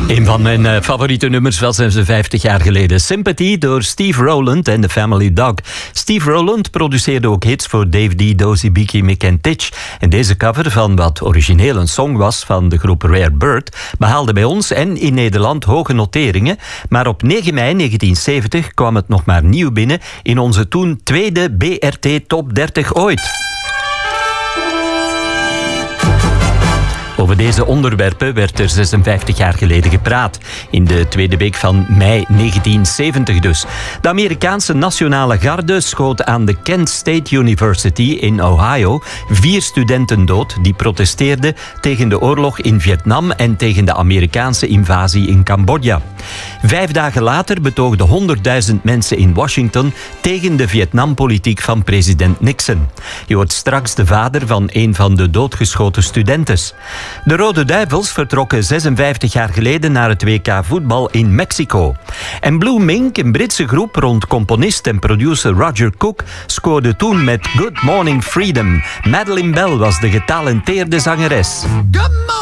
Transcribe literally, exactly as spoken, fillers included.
Een van mijn uh, favoriete nummers was zijn vijftig jaar geleden. Sympathy door Steve Rowland en The Family Dog. Steve Rowland produceerde ook hits voor Dave D, Dozy, Beaky, Mick en Titch. En deze cover van wat origineel een song was van de groep Rare Bird behaalde bij ons en in Nederland hoge noteringen. Maar op negen mei negentien zeventig kwam het nog maar nieuw binnen in onze toen tweede B R T Top dertig ooit. Over deze onderwerpen werd er zesenvijftig jaar geleden gepraat. In de tweede week van mei negentien zeventig dus. De Amerikaanse Nationale Garde schoot aan de Kent State University in Ohio vier studenten dood die protesteerden tegen de oorlog in Vietnam en tegen de Amerikaanse invasie in Cambodja. Vijf dagen later betoogden honderdduizend mensen in Washington tegen de Vietnampolitiek van president Nixon. Je hoort straks de vader van een van de doodgeschoten studentes. De Rode Duivels vertrokken zesenvijftig jaar geleden naar het W K voetbal in Mexico. En Blue Mink, een Britse groep rond componist en producer Roger Cook, scoorde toen met Good Morning Freedom. Madeleine Bell was de getalenteerde zangeres.